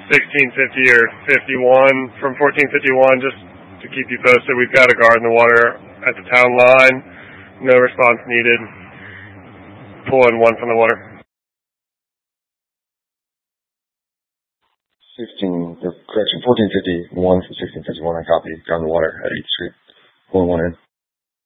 1650 or 51 from 1451, just to keep you posted. We've got a guard in the water at the town line. No response needed. Pulling one from the water. 1451 from 1651, I copy. Guard in the water at 8th Street. Pulling one in.